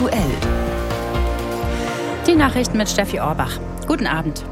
aktuell. Die Nachrichten mit Steffi Orbach. Guten Abend.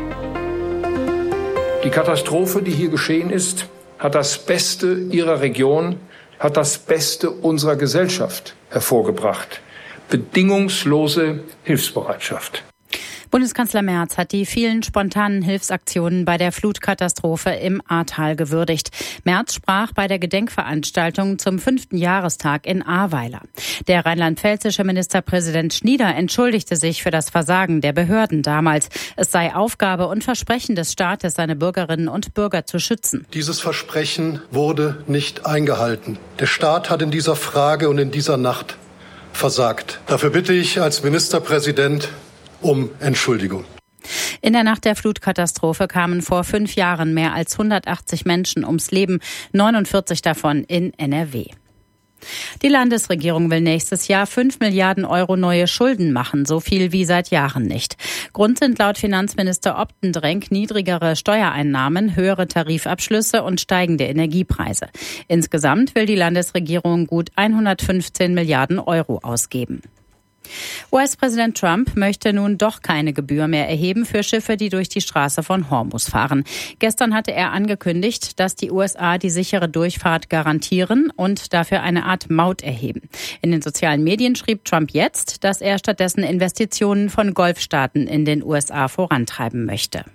Die Katastrophe, die hier geschehen ist, hat das Beste ihrer Region, hat das Beste unserer Gesellschaft hervorgebracht. Bedingungslose Hilfsbereitschaft. Bundeskanzler Merz hat die vielen spontanen Hilfsaktionen bei der Flutkatastrophe im Ahrtal gewürdigt. Merz sprach bei der Gedenkveranstaltung zum 5. Jahrestag in Ahrweiler. Der rheinland-pfälzische Ministerpräsident Schnieder entschuldigte sich für das Versagen der Behörden damals. Es sei Aufgabe und Versprechen des Staates, seine Bürgerinnen und Bürger zu schützen. Dieses Versprechen wurde nicht eingehalten. Der Staat hat in dieser Frage und in dieser Nacht versagt. Dafür bitte ich als Ministerpräsident um Entschuldigung. In der Nacht der Flutkatastrophe kamen vor 5 Jahren mehr als 180 Menschen ums Leben, 49 davon in NRW. Die Landesregierung will nächstes Jahr 5 Milliarden Euro neue Schulden machen, so viel wie seit Jahren nicht. Grund sind laut Finanzminister Optendrenk niedrigere Steuereinnahmen, höhere Tarifabschlüsse und steigende Energiepreise. Insgesamt will die Landesregierung gut 115 Milliarden Euro ausgeben. US-Präsident Trump möchte nun doch keine Gebühr mehr erheben für Schiffe, die durch die Straße von Hormuz fahren. Gestern hatte er angekündigt, dass die USA die sichere Durchfahrt garantieren und dafür eine Art Maut erheben. In den sozialen Medien schrieb Trump jetzt, dass er stattdessen Investitionen von Golfstaaten in den USA vorantreiben möchte.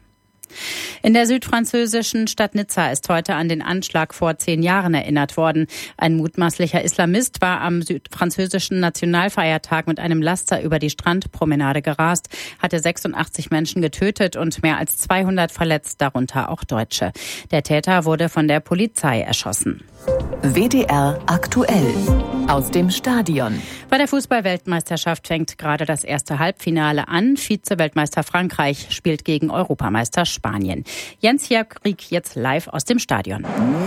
In der südfranzösischen Stadt Nizza ist heute an den Anschlag vor 10 Jahren erinnert worden. Ein mutmaßlicher Islamist war am südfranzösischen Nationalfeiertag mit einem Laster über die Strandpromenade gerast, hatte 86 Menschen getötet und mehr als 200 verletzt, darunter auch Deutsche. Der Täter wurde von der Polizei erschossen. WDR aktuell aus dem Stadion. Bei der Fußball-Weltmeisterschaft fängt gerade das erste Halbfinale an. Vize-Weltmeister Frankreich spielt gegen Europameister Spanien. Jens Jörg-Rieck jetzt live aus dem Stadion.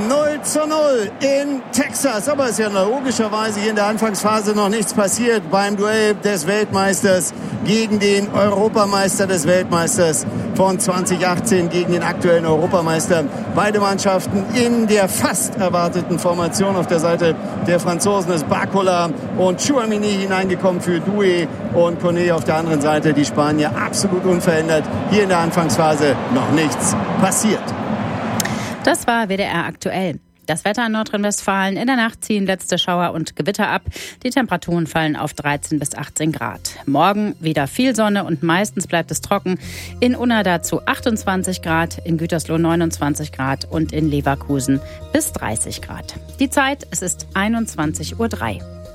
0:0 in Texas. Aber es ist ja logischerweise hier in der Anfangsphase noch nichts passiert beim Duell des Weltmeisters gegen den Europameister des Weltmeisters von 2018 gegen den aktuellen Europameister. Beide Mannschaften in der fast erwarteten Formation. Auf der Seite der Franzosen ist Barcola und Tchouaméni hineingekommen für Doué und Koné auf der anderen Seite. Die Spanier absolut unverändert. Hier in der Anfangsphase noch nichts passiert. Das war WDR aktuell. Das Wetter in Nordrhein-Westfalen: in der Nacht ziehen letzte Schauer und Gewitter ab. Die Temperaturen fallen auf 13 bis 18 Grad. Morgen wieder viel Sonne und meistens bleibt es trocken. In Unna dazu 28 Grad, in Gütersloh 29 Grad und in Leverkusen bis 30 Grad. Die Zeit, es ist 21:03 Uhr.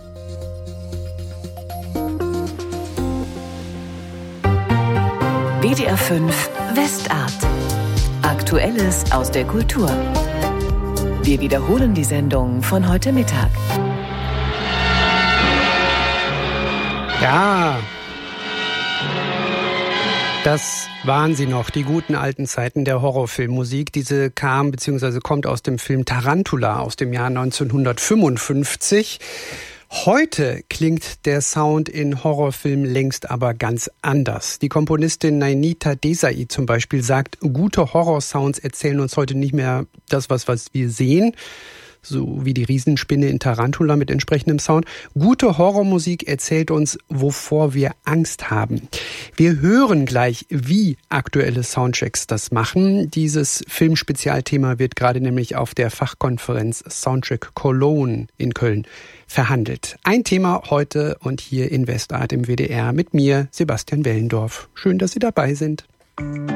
WDR 5 Westart. Aktuelles aus der Kultur. Wir wiederholen die Sendung von heute Mittag. Ja, das waren sie noch, die guten alten Zeiten der Horrorfilmmusik. Diese kam bzw. kommt aus dem Film Tarantula aus dem Jahr 1955. Heute klingt der Sound in Horrorfilmen längst aber ganz anders. Die Komponistin Nainita Desai zum Beispiel sagt, gute Horrorsounds erzählen uns heute nicht mehr das, was wir sehen, so wie die Riesenspinne in Tarantula mit entsprechendem Sound. Gute Horrormusik erzählt uns, wovor wir Angst haben. Wir hören gleich, wie aktuelle Soundtracks das machen. Dieses Filmspezialthema wird gerade nämlich auf der Fachkonferenz Soundtrack Cologne in Köln verhandelt. Ein Thema heute und hier in Westart im WDR mit mir, Sebastian Wellendorf. Schön, dass Sie dabei sind.